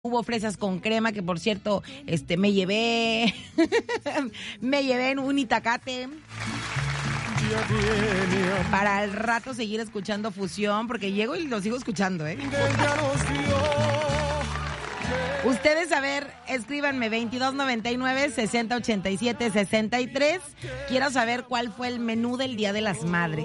Hubo fresas con crema, que por cierto, me llevé, me llevé en un itacate. Para el rato seguir escuchando Fusión, porque llego y lo sigo escuchando, ¿eh? Ustedes, a ver, escríbanme 2299-6087-63. Quiero saber cuál fue el menú del Día de las Madres.